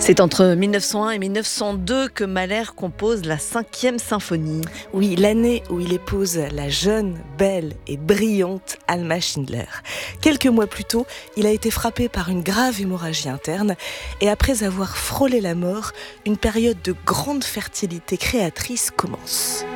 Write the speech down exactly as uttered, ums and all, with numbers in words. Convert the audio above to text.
C'est entre mille neuf cent un et mille neuf cent deux que Mahler compose la cinquième symphonie. Oui, l'année où il épouse la jeune, belle et brillante Alma Schindler. Quelques mois plus tôt, il a été frappé par une grave hémorragie interne et après avoir frôlé la mort, une période de grande fertilité créatrice commence.